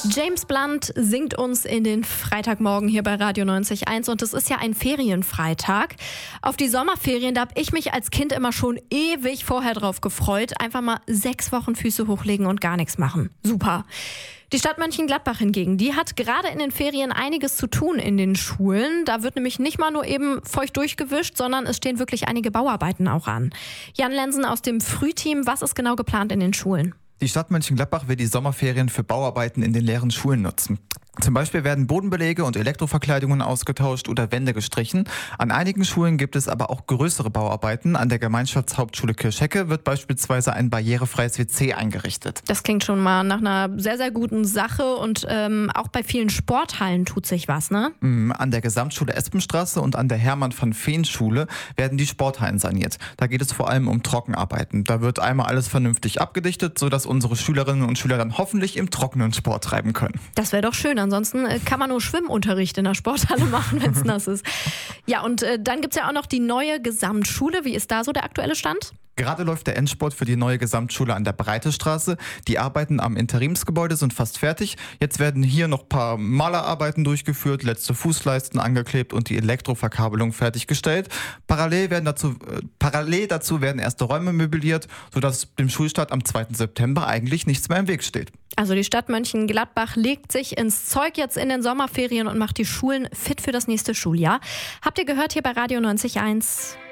James Blunt singt uns in den Freitagmorgen hier bei Radio 90.1 und es ist ja ein Ferienfreitag. Auf die Sommerferien, da habe ich mich als Kind immer schon ewig vorher drauf gefreut. Einfach mal 6 Wochen Füße hochlegen und gar nichts machen. Super. Die Stadt Mönchengladbach hingegen, die hat gerade in den Ferien einiges zu tun in den Schulen. Da wird nämlich nicht mal nur eben feucht durchgewischt, sondern es stehen wirklich einige Bauarbeiten auch an. Jan Lensen aus dem Frühteam, was ist genau geplant in den Schulen? Die Stadt Mönchengladbach will die Sommerferien für Bauarbeiten in den leeren Schulen nutzen. Zum Beispiel werden Bodenbeläge und Elektroverkleidungen ausgetauscht oder Wände gestrichen. An einigen Schulen gibt es aber auch größere Bauarbeiten. An der Gemeinschaftshauptschule Kirchhecke wird beispielsweise ein barrierefreies WC eingerichtet. Das klingt schon mal nach einer sehr, sehr guten Sache und auch bei vielen Sporthallen tut sich was, ne? An der Gesamtschule Espenstraße und an der Hermann-von-Feen-Schule werden die Sporthallen saniert. Da geht es vor allem um Trockenarbeiten. Da wird einmal alles vernünftig abgedichtet, sodass unsere Schülerinnen und Schüler dann hoffentlich im Trockenen Sport treiben können. Das wäre doch schön. Ansonsten kann man nur Schwimmunterricht in der Sporthalle machen, wenn es nass ist. Ja, und dann gibt es ja auch noch die neue Gesamtschule. Wie ist da so der aktuelle Stand? Gerade läuft der Endspurt für die neue Gesamtschule an der Breitestraße. Die Arbeiten am Interimsgebäude sind fast fertig. Jetzt werden hier noch ein paar Malerarbeiten durchgeführt, letzte Fußleisten angeklebt und die Elektroverkabelung fertiggestellt. Parallel dazu werden erste Räume möbliert, sodass dem Schulstart am 2. September eigentlich nichts mehr im Weg steht. Also die Stadt Mönchengladbach legt sich ins Zeug jetzt in den Sommerferien und macht die Schulen fit für das nächste Schuljahr. Habt ihr gehört hier bei Radio 90.1?